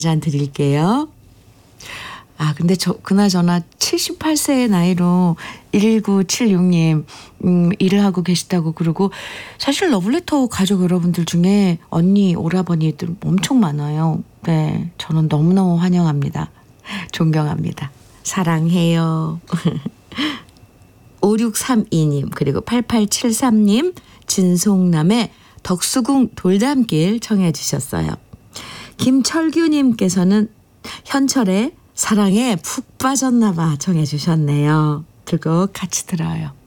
잔 드릴게요. 아, 근데 그나저나 78세의 나이로 1976님, 일을 하고 계시다고 그러고, 사실 러블레터 가족 여러분들 중에 언니, 오라버니들 엄청 많아요. 네, 저는 너무너무 환영합니다. 존경합니다. 사랑해요. 5632님, 그리고 8873님, 진송남의 덕수궁 돌담길 청해 주셨어요. 김철규님께서는 현철의 사랑에 푹 빠졌나봐 정해 주셨네요. 두 곡 같이 들어요.